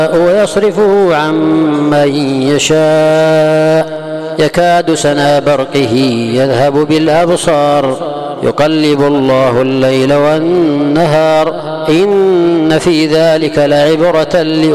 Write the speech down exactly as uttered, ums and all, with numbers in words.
ويصرفه عن من يشاء يكاد سنا برقه يذهب بالأبصار يقلب الله الليل والنهار إن في ذلك لعبرة